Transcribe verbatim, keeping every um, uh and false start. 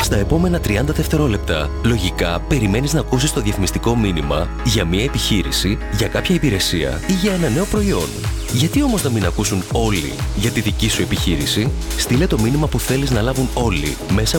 Στα επόμενα τριάντα δευτερόλεπτα, λογικά περιμένεις να ακούσεις το διαφημιστικό μήνυμα για μια επιχείρηση, για κάποια υπηρεσία ή για ένα νέο προϊόν. Γιατί όμως να μην ακούσουν όλοι για τη δική σου επιχείρηση? Στείλε το μήνυμα που θέλεις να λάβουν όλοι μέσα